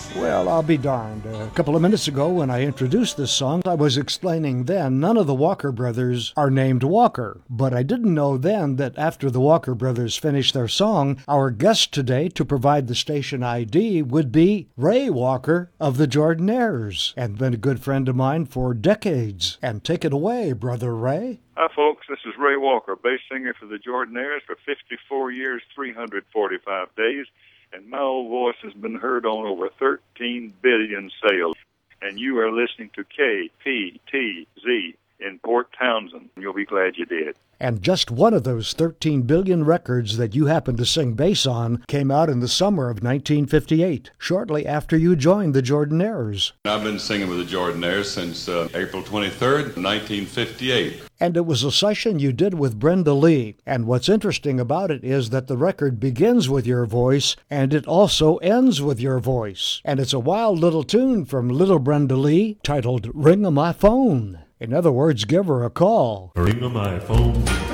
Well, I'll be darned. A couple of minutes ago when I introduced this song, I was explaining then none of the Walker brothers are named Walker. But I didn't know then that after the Walker brothers finished their song, our guest today to provide the station ID would be Ray Walker of the Jordanaires, and been a good friend of mine for decades. And take it away, Brother Ray. Hi, folks. This is Ray Walker, bass singer for the Jordanaires for 54 years, 345 days. And my old voice has been heard on over 13 billion sales. And you are listening to KPTZ in Port Townsend. You'll be glad you did. And just one of those 13 billion records that you happened to sing bass on came out in the summer of 1958, shortly after you joined the Jordanaires. I've been singing with the Jordanaires since April 23rd, 1958. And it was a session you did with Brenda Lee. And what's interesting about it is that the record begins with your voice, and it also ends with your voice. And it's a wild little tune from little Brenda Lee titled Ring a My Phone. In other words, give her a call. Ring on my phone.